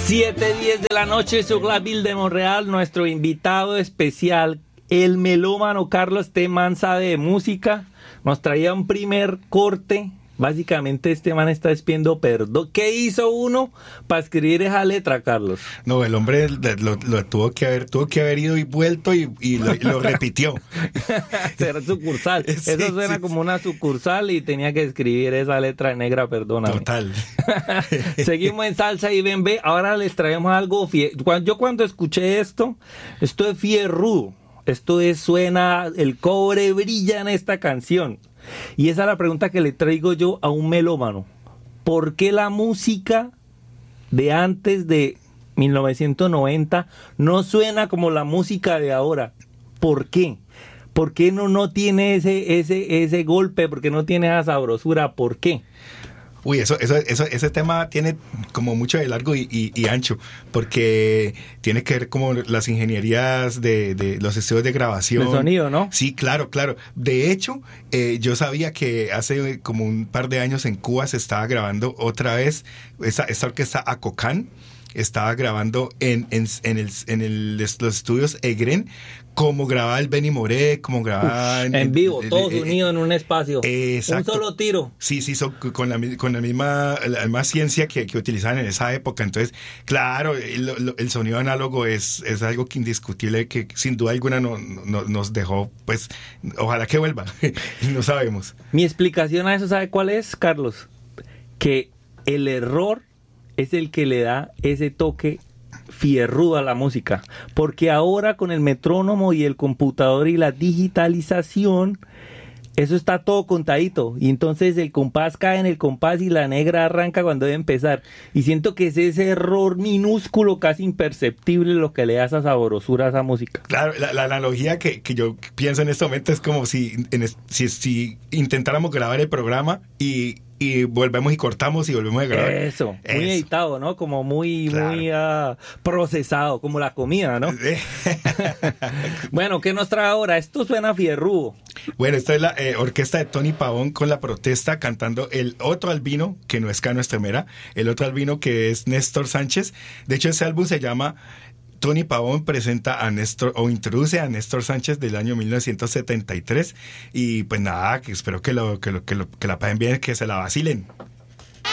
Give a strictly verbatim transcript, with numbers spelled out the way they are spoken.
siete diez de la noche, sur la ville de Montreal. Nuestro invitado especial, el melómano Carlos T. Man, sabe de música. Nos traía un primer corte. Básicamente este man está despidiendo perdón. ¿Qué hizo uno para escribir esa letra, Carlos? No, el hombre lo, lo tuvo que haber, tuvo que haber ido y vuelto y, y lo, lo repitió. Será sucursal. Sí, Eso suena sí, como una sucursal y tenía que escribir esa letra negra, perdóname. Total. Seguimos en Salsa y Bembe. Ahora les traemos algo. Fie... Yo cuando escuché esto, esto es fierrudo. Esto es, suena, el cobre brilla en esta canción. Y esa es la pregunta que le traigo yo a un melómano. ¿Por qué la música de antes de mil novecientos noventa no suena como la música de ahora? ¿Por qué? ¿Por qué no, no tiene ese, ese, ese golpe? ¿Por qué no tiene esa sabrosura? ¿Por qué? Uy, eso, eso, eso, ese tema tiene como mucho de largo y, y, y ancho, porque tiene que ver como las ingenierías de, de los estudios de grabación. El sonido, ¿no? Sí, claro, claro. De hecho, eh, yo sabía que hace como un par de años en Cuba se estaba grabando otra vez esa, esta orquesta Acocán. Estaba grabando en, en, en, el, en el, los estudios Egren, como grababa el Benny Moré, como grababa... En, en vivo, el, todos el, unidos en un espacio. Exacto. Un solo tiro. Sí, sí, son con la, con la, misma, la misma ciencia que, que utilizaban en esa época. Entonces, claro, el, el sonido análogo es, es algo que indiscutible, que sin duda alguna no, no, nos dejó, pues, ojalá que vuelva. No sabemos. Mi explicación a eso, ¿sabe cuál es, Carlos? Que el error es el que le da ese toque fierrudo a la música, porque ahora con el metrónomo y el computador y la digitalización, eso está todo contadito, y entonces el compás cae en el compás y la negra arranca cuando debe empezar, y siento que es ese error minúsculo, casi imperceptible, lo que le da esa sabrosura a esa música. Claro, la, la analogía que, que yo pienso en este momento es como si, en, si, si intentáramos grabar el programa y y volvemos y cortamos y volvemos a grabar. Eso, muy Eso. editado, ¿no? Como muy, Claro. muy uh, procesado, como la comida, ¿no? Bueno, ¿qué nos trae ahora? Esto suena fierrudo. Bueno, esta es la eh, orquesta de Tony Pavón con La Protesta, cantando el otro albino, que no es Cano Estremera, el otro albino que es Néstor Sánchez. De hecho, ese álbum se llama Tony Pavón presenta a Néstor, o introduce a Néstor Sánchez del año mil novecientos setenta y tres, y pues nada, que espero que, lo, que, lo, que, lo, que la pasen bien, que se la vacilen.